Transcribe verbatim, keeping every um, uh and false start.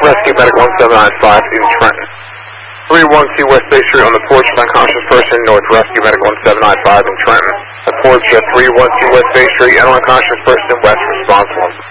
Rescue Medical one seven nine five in Trenton. three one two West Bay Street on the porch of unconscious person, North Rescue Medical one seven nine five in Trenton. The porch at three one two West Bay Street, and unconscious person, West response one.